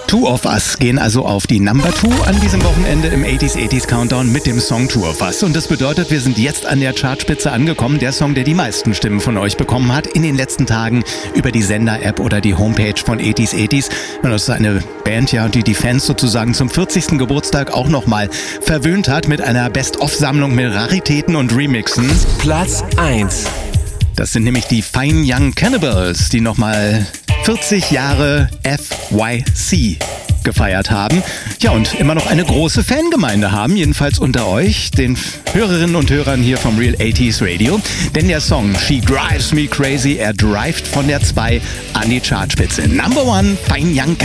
Two of Us gehen also auf die Number 2 an diesem Wochenende im 80s Countdown mit dem Song Two of Us. Und das bedeutet, wir sind jetzt an der Chartspitze angekommen. Der Song, der die meisten Stimmen von euch bekommen hat in den letzten Tagen über die Sender-App oder die Homepage von 80s. Und das ist eine Band, ja, die Fans sozusagen zum 40. Geburtstag auch nochmal verwöhnt hat mit einer Best-of-Sammlung mit Raritäten und Remixen. Platz 1. Das sind nämlich die Fine Young Cannibals, die nochmal 40 Jahre FYC gefeiert haben. Ja, und immer noch eine große Fangemeinde haben, jedenfalls unter euch, den Hörerinnen und Hörern hier vom Real 80s Radio. Denn der Song She Drives Me Crazy, er drivet von der 2 an die Chartspitze. Number 1, Fine Young